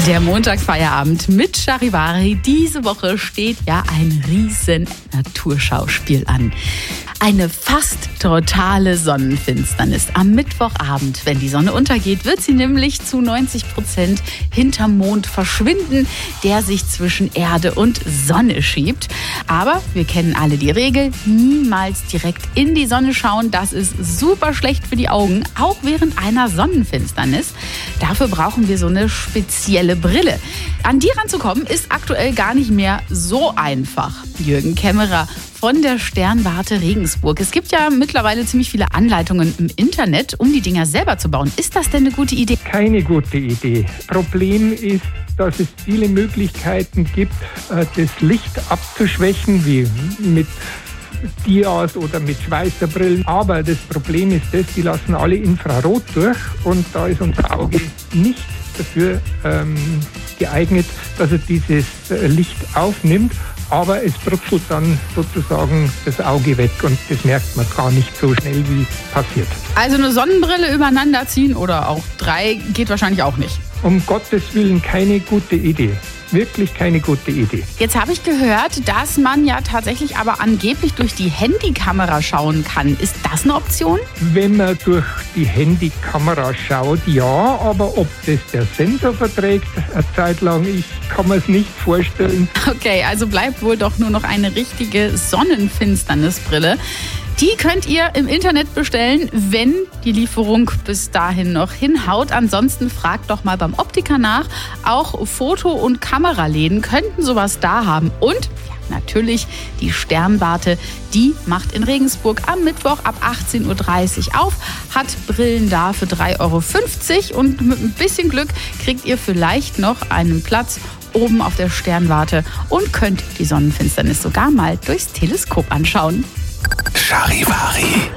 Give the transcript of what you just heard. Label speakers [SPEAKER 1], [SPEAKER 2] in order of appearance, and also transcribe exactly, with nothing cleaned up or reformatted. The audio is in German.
[SPEAKER 1] Der Montagsfeierabend mit Charivari. Diese Woche steht ja ein riesen Naturschauspiel an. Eine fast totale Sonnenfinsternis. Am Mittwochabend, wenn die Sonne untergeht, wird sie nämlich zu neunzig Prozent hinterm Mond verschwinden, der sich zwischen Erde und Sonne schiebt. Aber wir kennen alle die Regel, niemals direkt in die Sonne schauen. Das ist super schlecht für die Augen, auch während einer Sonnenfinsternis. Dafür brauchen wir so eine spezielle Brille. An die ranzukommen ist aktuell gar nicht mehr so einfach. Jürgen Kämmerer von der Sternwarte Regensburg. Es gibt ja mittlerweile ziemlich viele Anleitungen im Internet, um die Dinger selber zu bauen. Ist das denn eine gute Idee?
[SPEAKER 2] Keine gute Idee. Problem ist, dass es viele Möglichkeiten gibt, das Licht abzuschwächen, wie mit Dias oder mit Schweißerbrillen. Aber das Problem ist das, die lassen alle Infrarot durch und da ist unser Auge nicht dafür ähm, geeignet, dass er dieses Licht aufnimmt. Aber es brutzelt dann sozusagen das Auge weg und das merkt man gar nicht so schnell, wie es passiert.
[SPEAKER 1] Also eine Sonnenbrille übereinander ziehen oder auch drei geht wahrscheinlich auch nicht.
[SPEAKER 2] Um Gottes Willen keine gute Idee. Wirklich keine gute Idee.
[SPEAKER 1] Jetzt habe ich gehört, dass man ja tatsächlich aber angeblich durch die Handykamera schauen kann. Ist das eine Option?
[SPEAKER 2] Wenn man durch die Handykamera schaut, ja, aber ob das der Sensor verträgt, eine Zeit lang, ich kann mir es nicht vorstellen.
[SPEAKER 1] Okay, also bleibt wohl doch nur noch eine richtige Sonnenfinsternisbrille. Die könnt ihr im Internet bestellen, wenn die Lieferung bis dahin noch hinhaut. Ansonsten fragt doch mal beim Optiker nach. Auch Foto- und Kameraläden könnten sowas da haben. Und ja, natürlich die Sternwarte, die macht in Regensburg am Mittwoch ab achtzehn Uhr dreißig auf, hat Brillen da für drei Euro fünfzig und mit ein bisschen Glück kriegt ihr vielleicht noch einen Platz oben auf der Sternwarte und könnt die Sonnenfinsternis sogar mal durchs Teleskop anschauen.
[SPEAKER 3] Charivari.